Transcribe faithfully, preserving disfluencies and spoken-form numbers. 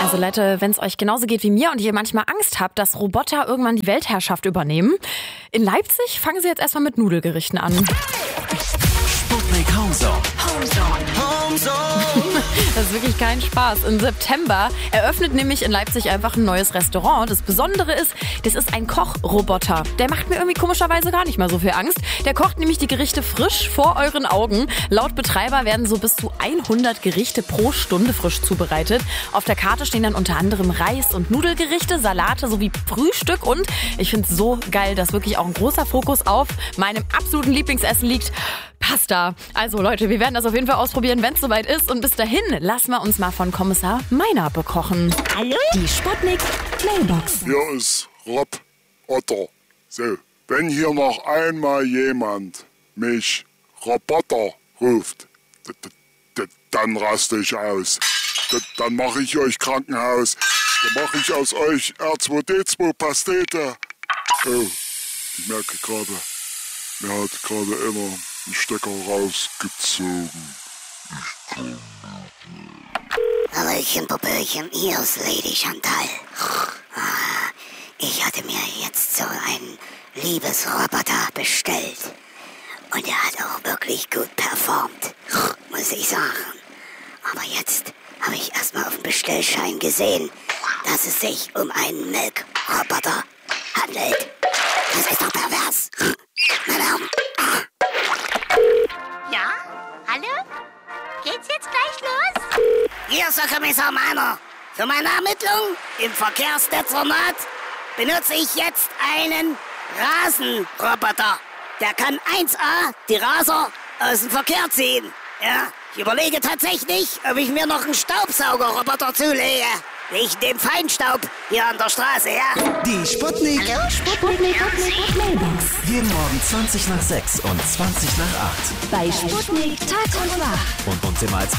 Also Leute, wenn es euch genauso geht wie mir und ihr manchmal Angst habt, dass Roboter irgendwann die Weltherrschaft übernehmen, in Leipzig fangen sie jetzt erstmal mit Nudelgerichten an. Sputnik Homezone. Homezone. Homezone. Das ist wirklich kein Spaß. Im September eröffnet nämlich in Leipzig einfach ein neues Restaurant. Das Besondere ist, das ist ein Kochroboter. Der macht mir irgendwie komischerweise gar nicht mal so viel Angst. Der kocht nämlich die Gerichte frisch vor euren Augen. Laut Betreiber werden so bis zu hundert Gerichte pro Stunde frisch zubereitet. Auf der Karte stehen dann unter anderem Reis- und Nudelgerichte, Salate sowie Frühstück. Und ich finde es so geil, dass wirklich auch ein großer Fokus auf meinem absoluten Lieblingsessen liegt. Pasta. Also Leute, wir werden das auf jeden Fall ausprobieren, wenn es soweit ist. Und bis dahin lassen wir uns mal von Kommissar Meiner bekochen. Hallo? Die Sputnik Mailbox. Hier ist Rob Otto. So, wenn hier noch einmal jemand mich Roboter ruft, d- d- d- dann raste ich aus. D- Dann mache ich euch Krankenhaus. Dann mache ich aus euch R zwei D zwei Pastete. Oh, ich merke gerade, mir hat gerade immer einen Stecker rausgezogen. Hallöchen, Popöchen, hier ist Lady Chantal. Ah, Ich hatte mir jetzt so einen Liebesroboter bestellt. Und er hat auch wirklich gut performt, muss ich sagen. Aber jetzt habe ich erstmal auf dem Bestellschein gesehen, dass es sich um einen Milkroboter handelt. Das ist doch pervers. Meine Augen. Ja? Hallo? Geht's jetzt gleich los? Hier ist der Kommissar Meiner. Für meine Ermittlung im Verkehrsdezernat benutze ich jetzt einen Rasenroboter. Der kann eins a die Raser aus dem Verkehr ziehen. Ja, ich überlege tatsächlich, ob ich mir noch einen Staubsaugerroboter zulege. Wegen dem Feinstaub hier an der Straße, ja? Die Sputnik. Hallo, Sputnik. Mailbox. Jeden Morgen zwanzig nach sechs und zwanzig nach acht. Bei Sputnik Tag und Nacht. Und uns immer als